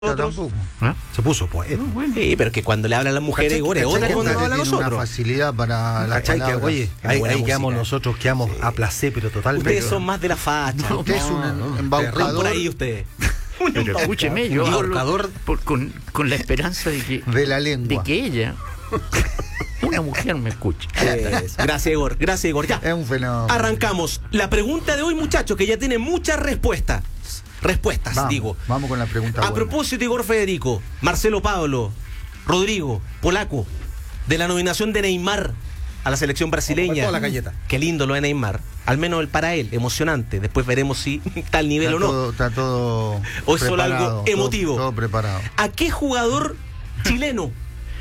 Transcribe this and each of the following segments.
Tampoco. ¿Ah? Se puso poeta. No, bueno. Sí, pero que cuando le hablan a las mujeres, Igor, es otra cuando hablan a nosotros. Una facilidad para las palabras. Oye, ahí quedamos nosotros, quedamos a placer, pero totalmente. Ustedes son más de la facha. No, usted es un embaucador. Por ahí usted. Pero escúcheme, yo hablo con la esperanza de la lengua. De que ella, una mujer, me escuche. Gracias, Igor. Gracias, Igor. Ya. Es un fenómeno. Arrancamos. La pregunta de hoy, muchachos, que ya tiene muchas respuestas. Vamos con la pregunta. A propósito, Igor Federico, Marcelo Pablo, Rodrigo, Polaco, de la nominación de Neymar a la selección brasileña. Toda la galleta. Qué lindo lo de Neymar. Al menos para él, emocionante. Después veremos si está al nivel o no. Está todo o es solo algo emotivo. Todo preparado. ¿A qué jugador chileno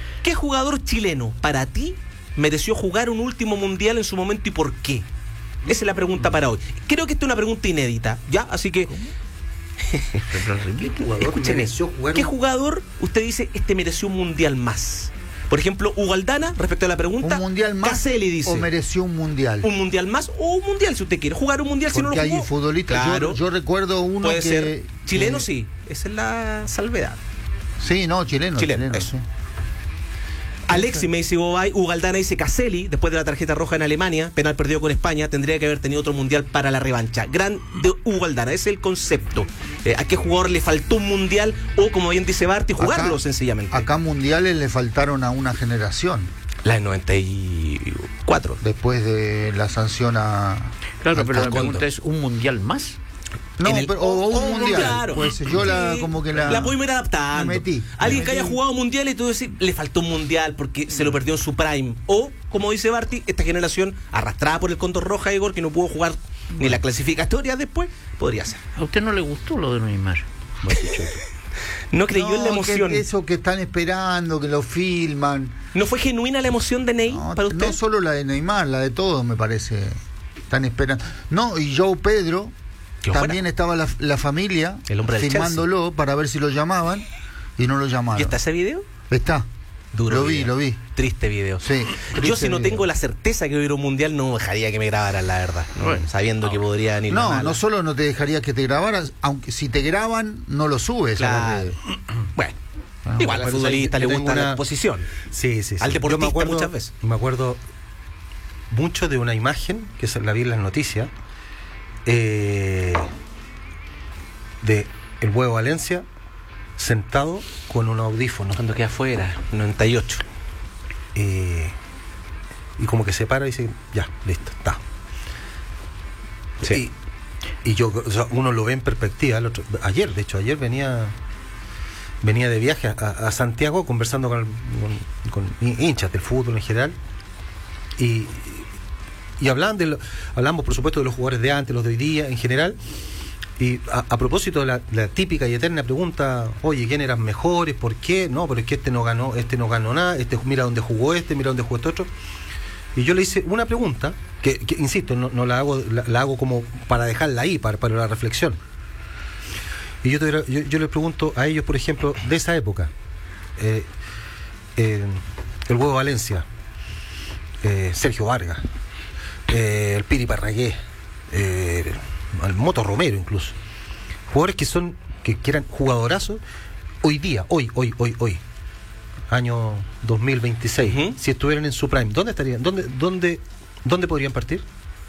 para ti mereció jugar un último mundial en su momento y por qué? Esa es la pregunta para hoy. Creo que esta es una pregunta inédita, ¿ya? Así que... Escúcheme, ¿qué jugador usted dice mereció un mundial más? Por ejemplo, Hugo Aldana, respecto a la pregunta, ¿un mundial más Caselli dice, o mereció un mundial? Un mundial más o un mundial, si usted quiere jugar un mundial. Porque si no lo jugó, hay futbolistas, claro, yo recuerdo uno puede ser chileno, sí, esa es la salvedad. Sí, no, chileno, eso. Sí. Alexis me dice Hugo Aldana dice Caselli, después de la tarjeta roja en Alemania, penal perdido con España, tendría que haber tenido otro mundial para la revancha. Gran de Hugo Aldana, ese es el concepto. ¿A qué jugador le faltó un mundial? O, como bien dice Barty, jugarlo sencillamente. Acá mundiales le faltaron a una generación. La del 94. Después de la sanción a... Claro, pero la pregunta es, ¿un mundial más? No, pero un mundial. Claro. Pues yo la puedo ir adaptando. Me metí. Alguien que haya jugado mundial y tú decís, le faltó un mundial porque se lo perdió en su prime. O, como dice Barty, esta generación arrastrada por el Cóndor Roja, Igor, que no pudo jugar ni la clasificatoria después, podría ser. ¿A usted no le gustó lo de Neymar? No creyó en la emoción. Eso que están esperando, que lo filman. ¿No fue genuina la emoción de Ney para usted? No solo la de Neymar, la de todos, me parece. Están esperando. No, y João Pedro... También estaba la familia filmándolo para ver si lo llamaban y no lo llamaron. ¿Y está ese video? Está. Duro lo video. vi. Triste video. Sí. Yo si no tengo la certeza que hubiera un mundial no dejaría que me grabaran, la verdad. Bueno, sabiendo que podrían ir. No solo no te dejaría que te grabaras, aunque si te graban no lo subes. Claro. Bueno. Igual al futbolista le gusta la exposición. Sí. Al deportista muchas veces. Me acuerdo mucho de una imagen que la vi en las noticias. De el Huevo Valencia sentado con un audífono cuando queda afuera, 98 y como que se para y dice ya, listo, está. Sí. Y yo, o sea, uno lo ve en perspectiva. Ayer venía de viaje a Santiago conversando con hinchas del fútbol en general y hablamos por supuesto de los jugadores de antes, los de hoy día en general, y a propósito de la típica y eterna pregunta, oye, ¿quién eran mejores? ¿Por qué? No, pero es que este no ganó nada, mira dónde jugó mira dónde jugó este otro. Y yo le hice una pregunta que insisto, no la hago como para dejarla ahí, para la reflexión. Y yo les pregunto a ellos, por ejemplo, de esa época, el Huevo Valencia, Sergio Vargas, el Piri Parragué, el Moto Romero incluso, jugadores que eran jugadorazos hoy día, hoy año 2026, si estuvieran en su prime, ¿dónde estarían? ¿Dónde podrían partir?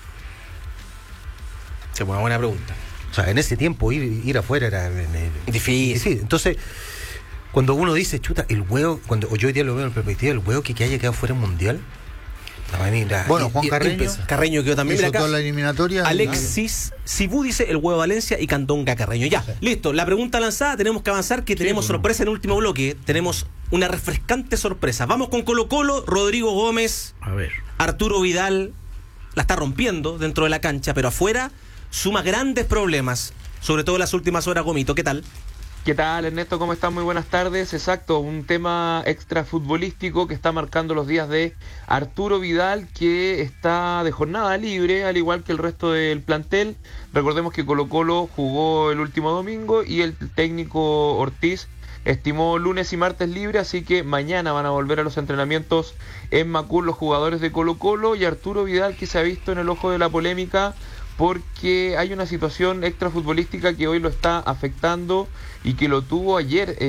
Es una buena pregunta. O sea, en ese tiempo ir afuera era difícil. Entonces, cuando uno dice, chuta, el huevo, cuando yo hoy día lo veo en perspectiva, el huevo que haya quedado fuera mundial. Bueno, Juan Carreño quedó también acá. Toda la eliminatoria. Alexis Cibú dice el Huevo Valencia y Candonga Carreño. Ya, listo, la pregunta lanzada, tenemos que avanzar, que tenemos sorpresa en el último bloque. Tenemos una refrescante sorpresa. Vamos con Colo-Colo, Rodrigo Gómez, a ver. Arturo Vidal la está rompiendo dentro de la cancha, pero afuera suma grandes problemas, sobre todo en las últimas horas. Gomito, ¿qué tal? ¿Qué tal, Ernesto? ¿Cómo estás? Muy buenas tardes. Exacto, un tema extra futbolístico que está marcando los días de Arturo Vidal, que está de jornada libre, al igual que el resto del plantel. Recordemos que Colo-Colo jugó el último domingo y el técnico Ortiz estimó lunes y martes libre, así que mañana van a volver a los entrenamientos en Macul los jugadores de Colo-Colo, y Arturo Vidal, que se ha visto en el ojo de la polémica porque hay una situación extrafutbolística que hoy lo está afectando y que lo tuvo ayer